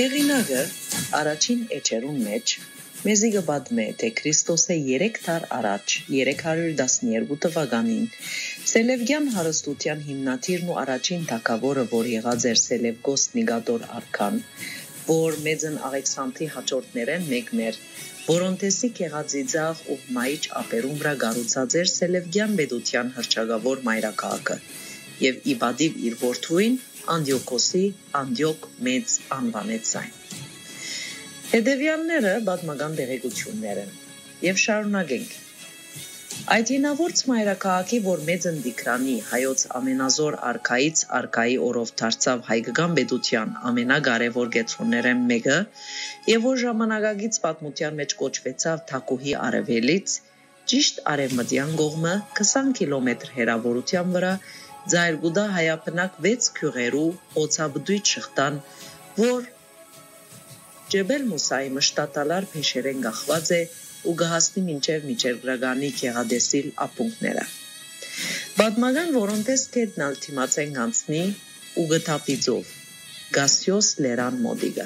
Հեղինակը առաջին էջերուն մեջ մեզի կպատմե, թե Քրիստոսը 3 դար առաջ 312 թվականին Սելևկյան հարստության հիմնադիրն ու առաջին թագավորը, որ եղած էր Սելևկոս Նիգադոր արքան, որ մեծն Աղեքսանդրի հաջորդներեն մեկն էր, որոնտեսի Գեղածիծաղ ու Մայիչ ապերում վրա կառուցած էր Սելևկյան պետության հռչակավոր մայրաքաղաքը եւ իբադիվ իր որդուին Անդիոքոսի Անդիոք մեծ անվանեց այն։ Հետևյալները պատմական տեղեկություններ են եւ շարունակենք։ Այդ հինավուրց մայրաքաղաքի, որ մեծն Տիգրանի հայոց ամենազոր արքայից արքայի օրով դարձավ հայկական պետության ամենակարևոր գեցուններեն մեկը եւ որ ժամանակակից պատմության մեջ կոչվեցավ Թակուհի արևելից ճիշտ արևմտյան կողմը 20 կիլոմետր հեռավորության վրա Ձայրգուդա հայապնակ 6 քյուղերու օծաբդույթ շղթան, որ Ջեբել Մուսայի մշտատալար փեշերեն գախված է ու գահասնի մինչև միջերգրագանի գեղադեսիլ ապունքները։ Պատմական որոնտես կետնալ թիմացեն գանցնի ու գտապիծով Գասիոս Լերան մոդիգը։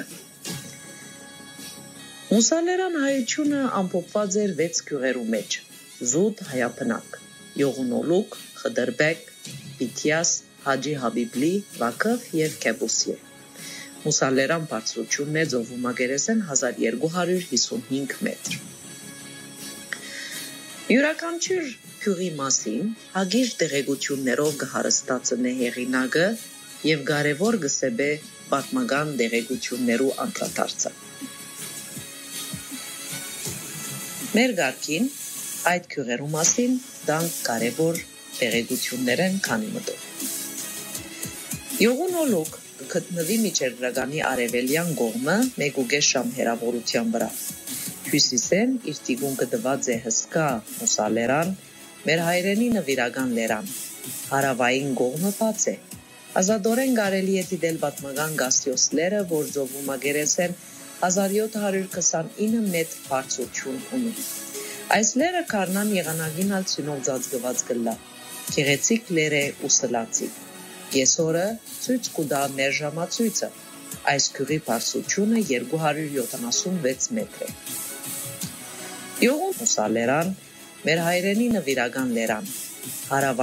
Մուսալերան հայությունը ամփոփված էր 6 քյուղերու մեջ՝ Զուտ հայապնակ, Յողունոլուկ, Խդրբեկ, Պիթիաս, Հաջի Հաբիբլի, Վակով եւ Կեբուսիե։ Մուսալերան բարձրությունն է ծովումագերեսեն 1255 մետր։ Յուրաքանչյուր քյուղի մասին հագիր տեղեկություններով կհարստացնե հեղինակը եւ կարեւոր գսեբե պատմական տեղեկություններու անդրադարձը։ Մեր գարկին այդ քյուղերու մասին դանք կարեւոր տեղեկություններ են քանի մտով։ Յողունոլուկ գտնվի միջերգրագանի արևելյան կողմը 1.5 ժամ հեռավորության վրա։ Հյուսիսեն իր տիգուն գտված է հսկա Մուսալերան, մեր հայրենի նվիրական լերան։ Հարավային կողմը բաց է։ Ազատորեն կարելի է դիտել պատմական Գասիոս լերը, որ ծովումագերեսեն 1729 մետր բարձրություն ունի։ Այս լերը Կարնան եղանակին ալցյունով ծածկված կլա։ Գեղեցիկ լեր է ու սլացի։ Կեսօրը ցույց կուտա մեր ժամացույցը։ Այս քյուղի բարձրությունը 276 մետր է։ Յողուն Մուսալերան, մեր հայրենի նվիրական լերան,